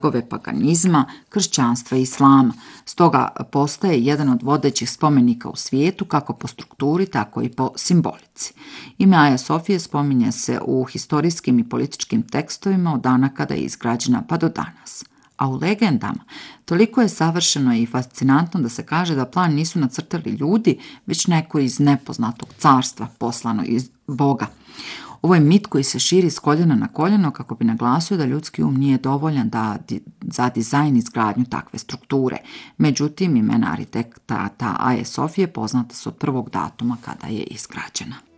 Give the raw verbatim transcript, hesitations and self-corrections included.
paganizma, kršćanstva i islama. Stoga postaje jedan od vodećih spomenika u svijetu kako po strukturi, tako i po simbolici. Ime Aje Sofije spominje se u historijskim i političkim tekstovima od dana kada je izgrađena pa do danas. A u legendama toliko je savršeno i fascinantno da se kaže da plan nisu nacrtali ljudi, već neko iz nepoznatog carstva poslano iz Boga. Ovo je mit koji se širi s koljena na koljeno kako bi naglasio da ljudski um nije dovoljan da za dizajn i izgradnju takve strukture. Međutim, imena arhitekta Aje Sofije poznata su od prvog datuma kada je izgrađena.